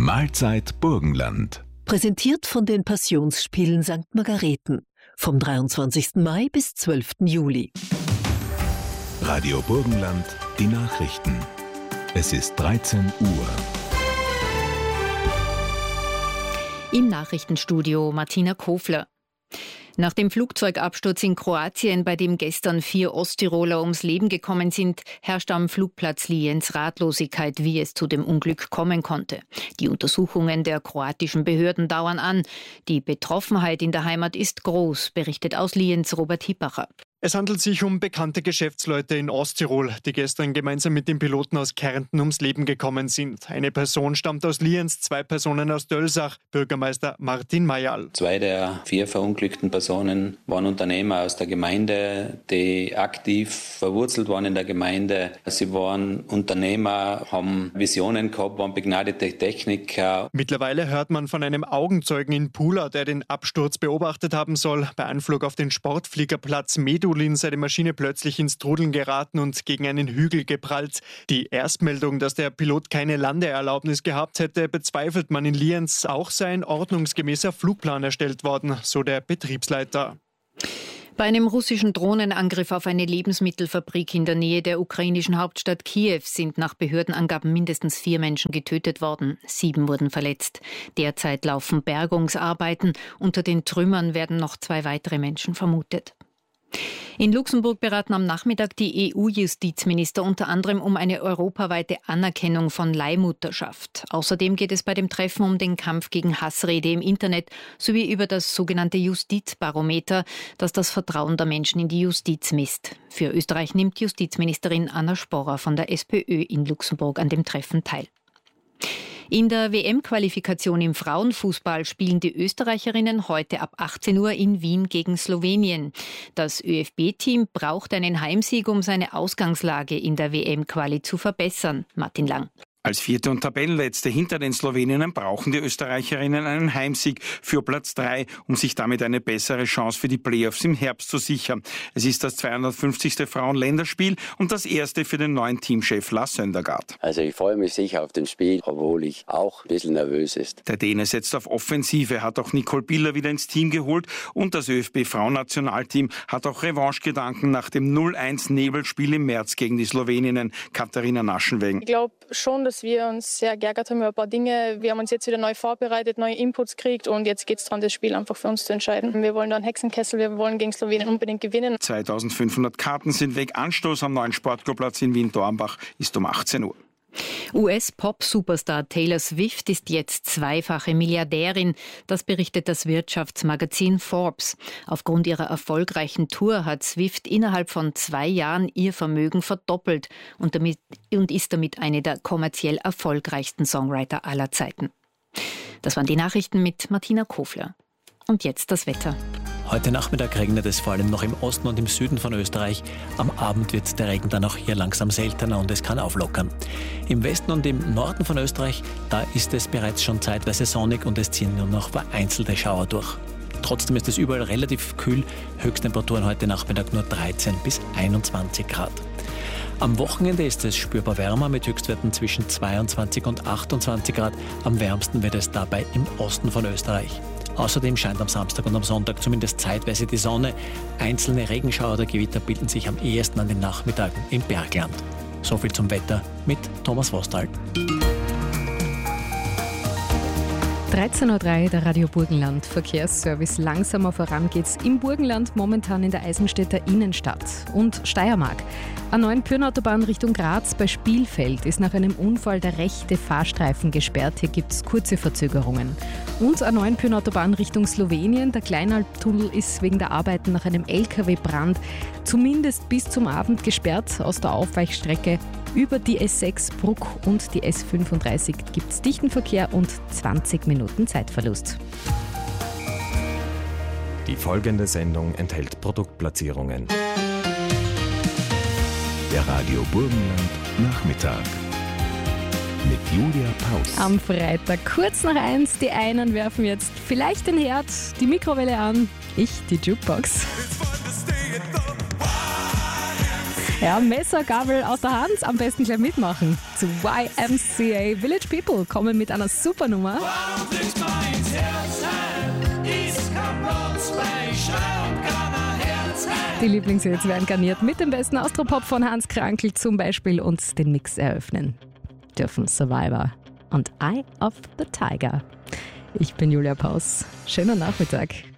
Mahlzeit Burgenland. Präsentiert von den Passionsspielen St. Margareten. Vom 23. Mai bis 12. Juli. Radio Burgenland, die Nachrichten. Es ist 13 Uhr. Im Nachrichtenstudio Martina Kofler. Nach dem Flugzeugabsturz in Kroatien, bei dem gestern 4 Osttiroler ums Leben gekommen sind, herrscht am Flugplatz Lienz Ratlosigkeit, wie es zu dem Unglück kommen konnte. Die Untersuchungen der kroatischen Behörden dauern an. Die Betroffenheit in der Heimat ist groß, berichtet aus Lienz Robert Hippacher. Es handelt sich um bekannte Geschäftsleute in Osttirol, die gestern gemeinsam mit dem Piloten aus Kärnten ums Leben gekommen sind. Eine Person stammt aus Lienz, 2 Personen aus Dölsach, Bürgermeister Martin Mayal. 2 der 4 verunglückten Personen waren Unternehmer aus der Gemeinde, die aktiv verwurzelt waren in der Gemeinde. Sie waren Unternehmer, haben Visionen gehabt, waren begnadete Techniker. Mittlerweile hört man von einem Augenzeugen in Pula, der den Absturz beobachtet haben soll. Bei Anflug auf den Sportfliegerplatz Medulin sei die Maschine plötzlich ins Trudeln geraten und gegen einen Hügel geprallt. Die Erstmeldung, dass der Pilot keine Landeerlaubnis gehabt hätte, bezweifelt man in Lienz. Auch sei ein ordnungsgemäßer Flugplan erstellt worden, so der Betriebsleiter. Bei einem russischen Drohnenangriff auf eine Lebensmittelfabrik in der Nähe der ukrainischen Hauptstadt Kiew sind nach Behördenangaben mindestens 4 Menschen getötet worden. 7 wurden verletzt. Derzeit laufen Bergungsarbeiten. Unter den Trümmern werden noch 2 weitere Menschen vermutet. In Luxemburg beraten am Nachmittag die EU-Justizminister unter anderem um eine europaweite Anerkennung von Leihmutterschaft. Außerdem geht es bei dem Treffen um den Kampf gegen Hassrede im Internet sowie über das sogenannte Justizbarometer, das das Vertrauen der Menschen in die Justiz misst. Für Österreich nimmt Justizministerin Anna Sporrer von der SPÖ in Luxemburg an dem Treffen teil. In der WM-Qualifikation im Frauenfußball spielen die Österreicherinnen heute ab 18 Uhr in Wien gegen Slowenien. Das ÖFB-Team braucht einen Heimsieg, um seine Ausgangslage in der WM-Quali zu verbessern. Martin Lang. Als 4. und Tabellenletzte hinter den Sloweninnen brauchen die Österreicherinnen einen Heimsieg für Platz 3, um sich damit eine bessere Chance für die Playoffs im Herbst zu sichern. Es ist das 250. Frauen-Länderspiel und das erste für den neuen Teamchef Lars Søndergaard. Also ich freue mich sicher auf das Spiel, obwohl ich auch ein bisschen nervös ist. Der Däne setzt auf Offensive, hat auch Nicole Biller wieder ins Team geholt und das ÖFB-Frauennationalteam hat auch Revanchegedanken nach dem 0-1-Nebelspiel im März gegen die Sloweninnen. Katharina Naschenwegen. Ich glaube schon, dass wir uns sehr geärgert haben über ein paar Dinge. Wir haben uns jetzt wieder neu vorbereitet, neue Inputs gekriegt und jetzt geht es daran, das Spiel einfach für uns zu entscheiden. Wir wollen da einen Hexenkessel, wir wollen gegen Slowenien unbedingt gewinnen. 2500 Karten sind weg. Anstoß am neuen Sportclubplatz in Wien-Dornbach ist um 18 Uhr. US-Pop-Superstar Taylor Swift ist jetzt 2-fache Milliardärin. Das berichtet das Wirtschaftsmagazin Forbes. Aufgrund ihrer erfolgreichen Tour hat Swift innerhalb von 2 Jahren ihr Vermögen verdoppelt und ist damit eine der kommerziell erfolgreichsten Songwriter aller Zeiten. Das waren die Nachrichten mit Martina Kofler. Und jetzt das Wetter. Heute Nachmittag regnet es vor allem noch im Osten und im Süden von Österreich. Am Abend wird der Regen dann auch hier langsam seltener und es kann auflockern. Im Westen und im Norden von Österreich, da ist es bereits schon zeitweise sonnig und es ziehen nur noch vereinzelte Schauer durch. Trotzdem ist es überall relativ kühl. Höchsttemperaturen heute Nachmittag nur 13 bis 21 Grad. Am Wochenende ist es spürbar wärmer mit Höchstwerten zwischen 22 und 28 Grad. Am wärmsten wird es dabei im Osten von Österreich. Außerdem scheint am Samstag und am Sonntag zumindest zeitweise die Sonne. Einzelne Regenschauer oder Gewitter bilden sich am ehesten an den Nachmittagen im Bergland. Soviel zum Wetter mit Thomas Wostal. 13.03 Uhr, der Radio Burgenland Verkehrsservice. Langsamer voran geht's im Burgenland, momentan in der Eisenstädter Innenstadt und Steiermark. A9 Pyrnautobahn Richtung Graz bei Spielfeld ist nach einem Unfall der rechte Fahrstreifen gesperrt. Hier gibt's kurze Verzögerungen. Und A9 Pyrnautobahn Richtung Slowenien. Der Kleinalptunnel ist wegen der Arbeiten nach einem LKW-Brand zumindest bis zum Abend gesperrt. Aus der Aufweichstrecke über die S6 Bruck und die S35 gibt es dichten Verkehr und 20 Minuten Zeitverlust. Die folgende Sendung enthält Produktplatzierungen. Der Radio Burgenland Nachmittag mit Julia Paus. Am Freitag kurz nach 1. Die einen werfen jetzt vielleicht den Herd, die Mikrowelle an, ich die Jukebox. Ja, Messer, Gabel aus der Hand, am besten gleich mitmachen. Zu YMCA Village People kommen mit einer super Nummer. Die Lieblingshits werden garniert mit dem besten Austropop von Hans Krankl zum Beispiel und den Mix eröffnen dürfen Survivor und Eye of the Tiger. Ich bin Julia Paus. Schönen Nachmittag.